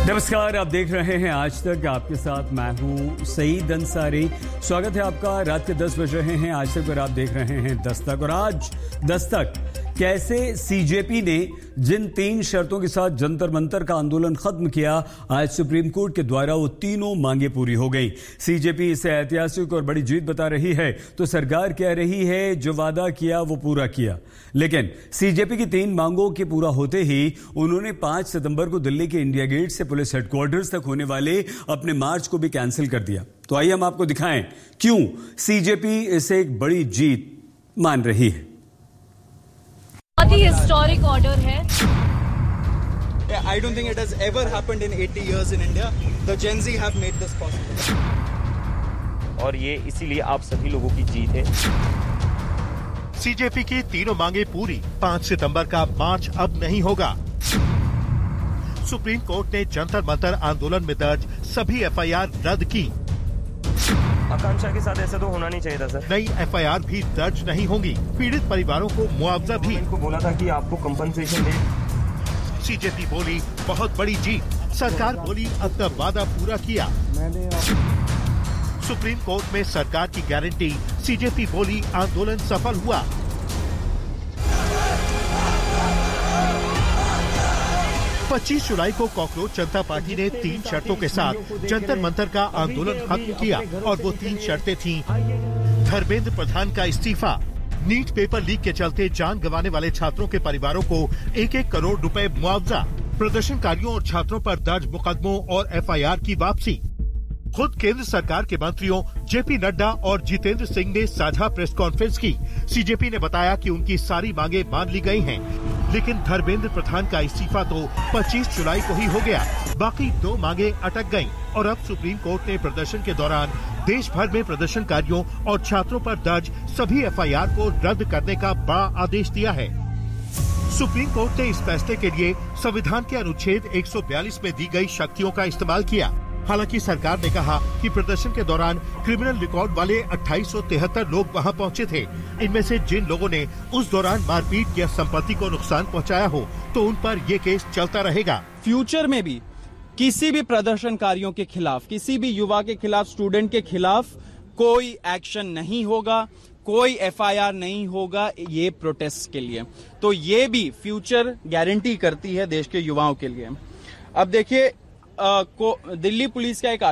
नमस्कार, आप देख रहे हैं आज तक। आपके साथ मैं हूं सईद अंसारी। स्वागत है आपका। रात के 10 बज रहे हैं आज तक और आप देख रहे हैं दस्तक। और आज दस्तक कैसे सीजेपी ने जिन 3 शर्तों के साथ जंतर मंतर का आंदोलन खत्म किया, आज सुप्रीम कोर्ट के द्वारा वो तीनों मांगे पूरी हो गई। सीजेपी इसे ऐतिहासिक और बड़ी जीत बता रही है तो सरकार कह रही है जो वादा किया वो पूरा किया। लेकिन सीजेपी की 3 मांगों के पूरा होते ही उन्होंने 5 सितंबर को दिल्ली के इंडिया गेट से पुलिस हेडक्वार्टर्स तक होने वाले अपने मार्च को भी कैंसिल कर दिया। तो आइए हम आपको दिखाएं क्यों सीजेपी इसे एक बड़ी जीत मान रही है। बहुत ही हिस्टोरिक ऑर्डर है। I don't think it has ever happened in 80 years in India. The Gen Z have made this possible. और ये इसीलिए आप सभी लोगों की जीत है। सीजेपी की तीनों मांगे पूरी। 5 सितंबर का मार्च अब नहीं होगा। सुप्रीम कोर्ट ने जंतर मंतर आंदोलन में दर्ज सभी एफआईआर रद्द की। आकांक्षा के साथ ऐसा तो होना नहीं चाहिए था सर। नई एफआईआर भी दर्ज नहीं होंगी। पीड़ित परिवारों को मुआवजा भी। इनको बोला था कि आपको कंपनसेशन दे। सीजेपी बोली बहुत बड़ी जीत। सरकार बोली अपना वादा पूरा किया। सुप्रीम कोर्ट में सरकार की गारंटी। सीजेपी बोली आंदोलन सफल हुआ। पच्चीस जुलाई को कॉकरोच जनता पार्टी ने 3 शर्तों के साथ जंतर मंतर का आंदोलन खत्म किया और वो 3 शर्तें थीं। धर्मेंद्र प्रधान का इस्तीफा, नीट पेपर लीक के चलते जान गंवाने वाले छात्रों के परिवारों को 1-1 करोड़ रुपए मुआवजा, प्रदर्शनकारियों और छात्रों पर दर्ज मुकदमों और एफआईआर की वापसी। खुद केंद्र सरकार के मंत्रियों जेपी नड्डा और जितेंद्र सिंह ने साझा प्रेस कॉन्फ्रेंस की। सीजेपी ने बताया कि उनकी सारी मांगे मान ली गई हैं, लेकिन धर्मेंद्र प्रधान का इस्तीफा तो 25 जुलाई को ही हो गया। बाकी 2 मांगे अटक गईं और अब सुप्रीम कोर्ट ने प्रदर्शन के दौरान देश भर में प्रदर्शनकारियों और छात्रों पर दर्ज सभी एफआईआर को रद्द करने का बड़ा आदेश दिया है। सुप्रीम कोर्ट ने इस फैसले के लिए संविधान के अनुच्छेद 142 में दी गई शक्तियों का इस्तेमाल किया। हालांकि सरकार ने कहा कि प्रदर्शन के दौरान क्रिमिनल रिकॉर्ड वाले 2873 लोग वहां पहुंचे थे। इनमें से जिन लोगों ने उस दौरान मारपीट या संपत्ति को नुकसान पहुंचाया हो तो उन पर ये केस चलता रहेगा। फ्यूचर में भी किसी भी प्रदर्शनकारियों के खिलाफ, किसी भी युवा के खिलाफ, स्टूडेंट के खिलाफ कोई एक्शन नहीं होगा, कोई एफआईआर नहीं होगा ये प्रोटेस्ट के लिए। तो ये भी फ्यूचर गारंटी करती है देश के युवाओं के लिए। अब देखिए दिल्ली पुलिस का एक